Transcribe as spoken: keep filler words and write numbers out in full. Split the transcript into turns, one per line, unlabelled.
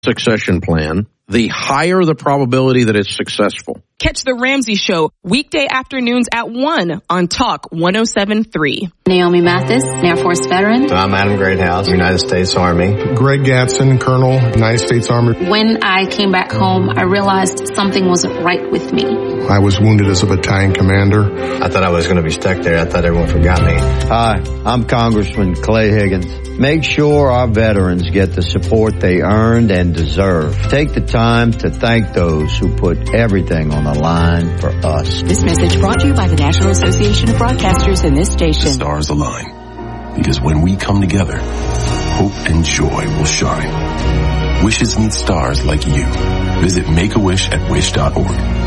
succession plan, the higher the probability that it's successful.
Catch The Ramsey Show weekday afternoons at one on Talk one oh seven point three.
Naomi Mathis, Air Force veteran.
I'm Adam Greathouse, United States Army.
Greg Gatson, Colonel, United States Army.
When I came back home, I realized something wasn't right with me.
I was wounded as a battalion commander.
I thought I was going to be stuck there. I thought everyone forgot me.
Hi, I'm Congressman Clay Higgins. Make sure our veterans get the support they earned and deserve. Take the time to thank those who put everything on the line for us.
This message brought to you by the National Association of Broadcasters and this station.
The stars align, because when we come together, hope and joy will shine. Wishes need stars like you. Visit Make-A-Wish at wish dot org.